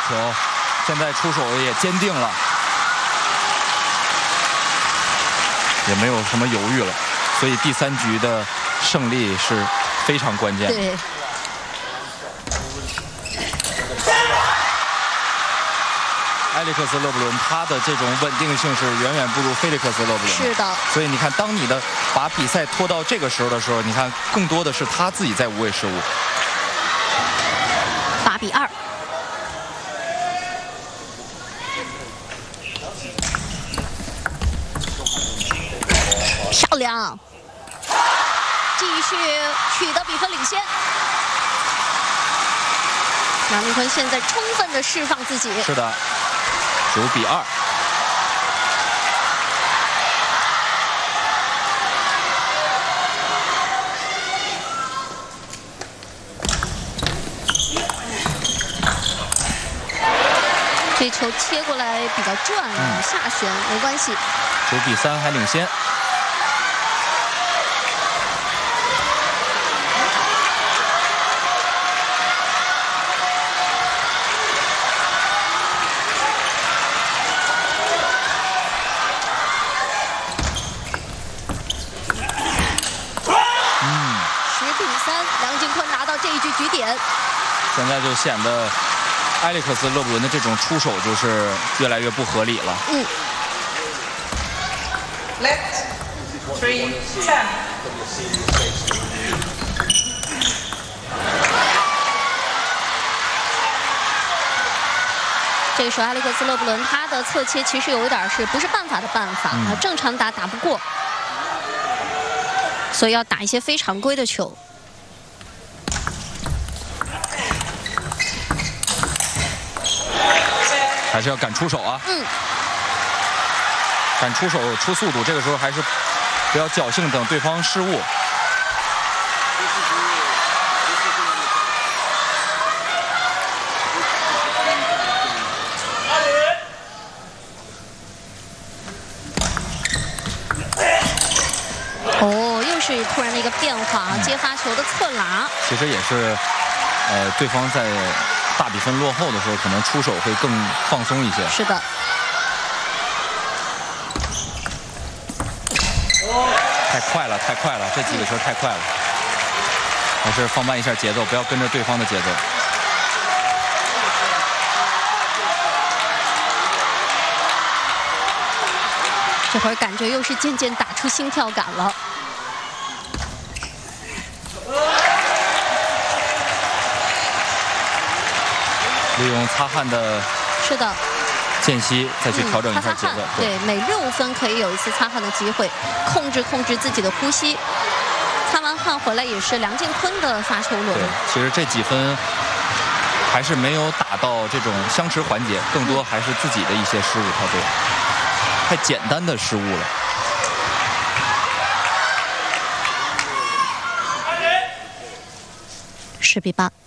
球，现在出手也坚定了，也没有什么犹豫了，所以第3局的胜利是非常关键的。 对。 埃里克斯·勒布伦，他的这种稳定性是远远不如菲利克斯·勒布伦。 是的。 所以你看，当你把比赛拖到这个时候的时候，你看更多的是他自己在无谓失误。 8比2。漂亮，继续取得比分领先。马明坤现在充分的释放自己。 是的。 9比2， 这球切过来比较转，下旋没关系。 9比3还领先。 局点， 现在就显得埃里克斯·勒布伦的这种出手就是越来越不合理了。 Left 3-10。 这个时候，埃里克斯·勒布伦他的侧切其实有一点不是办法的办法，正常打不过，所以要打一些非常规的球。 还是要敢出手啊！敢出手出速度，这个时候还是不要侥幸等对方失误。 哦，又是突然的一个变化啊！接发球的侧拿， 其实也是，对方在 大比分落后的时候，可能出手会更放松一些。 是的。 太快了，太快了，这几个球太快了，还是放慢一下节奏，不要跟着对方的节奏。 这会儿感觉又是渐渐打出心跳感了。 利用擦汗的是的间隙再去调整一下节奏。 对，每6分可以有一次擦汗的机会，控制自己的呼吸。擦完汗回来也是梁靖昆的发球轮。 对，其实这几分还是没有打到这种相持环节，更多还是自己的一些失误太多，太简单的失误了。 10比8。